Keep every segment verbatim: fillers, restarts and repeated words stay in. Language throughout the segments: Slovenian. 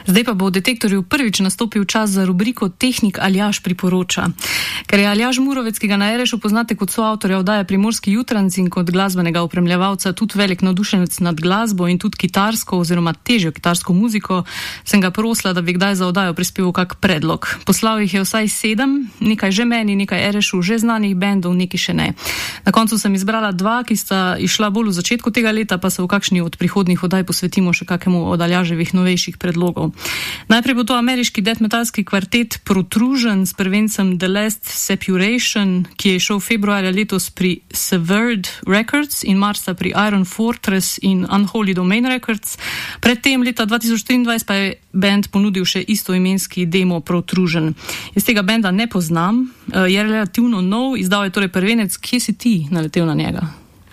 Zdaj pa bo v Detektorju prvič nastopil čas za rubriko Tehnik Aljaž priporoča. Ker je Aljaž Murovec, ki ga na Erešu poznate kot soavtorja oddaje Primorski jutranci in kot glasbenega opremljevalca tudi velik navdušenec nad glasbo in tudi kitarsko oziroma težjo kitarsko muziko, sem ga prosila, da bi kdaj za oddajo prispeval kak predlog. Poslal jih je vsaj sedem, nekaj že meni, nekaj Erešu, že znanih bendov, nekaj še ne. Na koncu sem izbrala dva, ki sta išla bolj v začetku tega leta, pa se v kakšni od prihodnjih oddaj posvetimo še kakemu od Aljaževih novejših predlogov. Najprej bo to ameriški death metalski kvartet Protrusion s prvencem The Last Separation, ki je šel februarja letos pri Severed Records in marca pri Iron Fortress in Unholy Domain Records. Predtem leta dva tisoč triindvajset pa je band ponudil še istoimenski demo Protrusion. Jaz tega benda ne poznam, je relativno nov, izdal je torej prvenec. Kje si ti naletel na njega?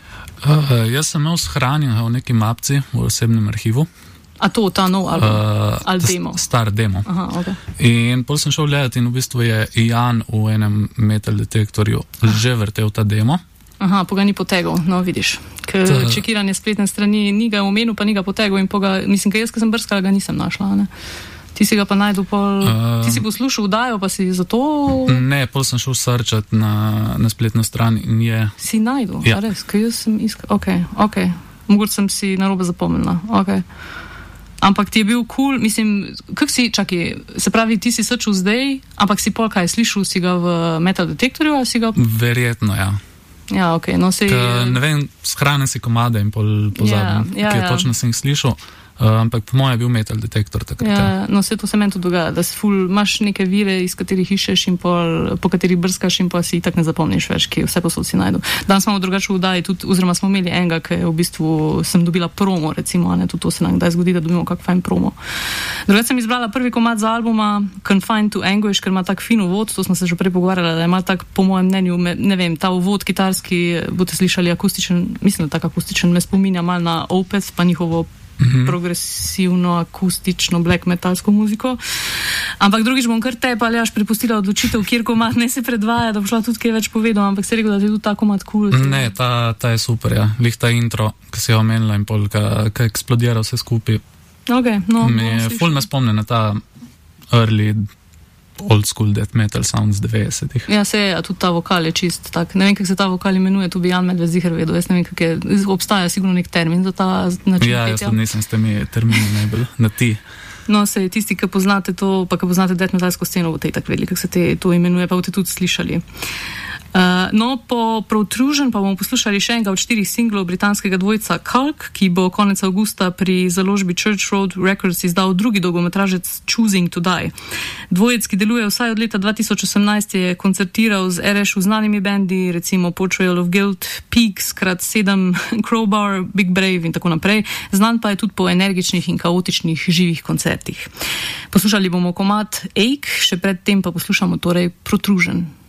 Uh, jaz sem imel shranjen v neki mapci v osebnem arhivu. A to, ta nov album? Uh, ali demo? Star demo. Aha, okay. In potem sem šel gledati in v bistvu je Jan v enem metal detektorju že vrtel ta demo. Aha, pa ga ni potegal, no vidiš. Ker Ta... čekiranje spletne strani ni ga omenil, pa ni ga potegal in poga, mislim, ker jaz, ko sem brskala, ga nisem našla, ne? Ti si ga pa najdu pol... Uh, ti si poslušal vdajo, pa si zato... Ne, pol sem šel searchat na, na spletno stran in je... Si najdu? Ja. Res, ker jaz sem iskal... Ok, ok. Mogoče sem si narobe zapomnila. Ok. Ampak ti je bil cool, mislim... Kak si, čakaj, se pravi, ti si srčil zdaj, ampak si pol kaj, slišal si ga v metal detektorju, ali si ga... Verjetno, ja. Ja, ok, no se... Ka, ne vem, shranim si komade in pol pozabim, ja, ja, ki je ja. Točno sem jih slišal. Uh, ampak po mojem je bil metal detektor takrat. Ja, no se to se meni tudi dogaja, da si ful, imaš neke vire, iz katerih iščeš in pol, po katerih brskaš in pa si tak ne zapomniš več, ki vse posod si najdu. Danes smo drugače v oddaji tudi, oziroma smo imeli enega, ki v bistvu sem dobila promo, recimo, a ne, tudi to se nam kdaj zgodi, da dobimo kak fajn promo. Drugače sem izbrala prvi komad za albuma Confined to Anguish, ker ima tak fin uvod, to smo se že prej pogovarjali, da ima tak, po mojem mnenju, me, ne vem, ta uvod kitarski, boste slišali akustičen, mislim, da tak akustičen, me spominja malo na Opeth, pa njihovo Mm-hmm. progresivno, akustično, black metalsko muziko. Ampak drugič bom kar te pa Aljaž prepustila odločitev, kjer komad ne se predvaja, da bo šla tudi kaj več povedal, ampak se rekel, da ti je tudi ta komad cool. Ne, ta, ta je super, ja. Lih ta intro, ki si jo omenila in pol, ki eksplodira vse skupaj. Ok, no. Me, no ful me spomne na ta early old school death metal sound z devetdesetih. Ja, se je, tudi ta vokal je čist tak. Ne vem, kako se ta vokal imenuje, tu bi Jan Medved ziher vedel. Jaz ne vem, kako je, obstaja sigurno nek termin za ta način Ja, jaz tudi nisem s temi termini najbolj na ti. No, se tisti, ki poznate to, pa ki poznate death metalsko sceno, v tej tak vedeli, kako se te to imenuje, pa boste tudi slišali. Uh, no, po Protrusion pa bomo poslušali še enega od štirih singlov britanskega dvojca Kalk, ki bo konec avgusta pri založbi Church Road Records izdal drugi dolgometražec Choosing to Die. Dvojec, ki deluje vsaj od leta dva tisoč osemnajst, je koncertiral z Erešu znanimi bendi, recimo Portrayal of Guilt, Peaks, krat sedem, Crowbar, Big Brave in tako naprej. Znan pa je tudi po energičnih in kaotičnih živih koncertih. Poslušali bomo komad Ache, še predtem pa poslušamo torej Protrusion.